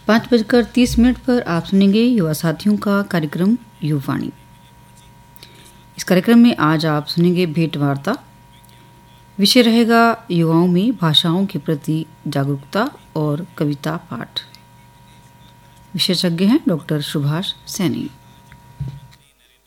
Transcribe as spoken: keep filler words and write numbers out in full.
पाँच बजकर तीस मिनट पर आप सुनेंगे युवा साथियों का कार्यक्रम युवावाणी। इस कार्यक्रम में आज आप सुनेंगे भेंट वार्ता। विषय रहेगा युवाओं में भाषाओं के प्रति जागरूकता और कविता पाठ। विशेषज्ञ हैं डॉक्टर सुभाष सैनी।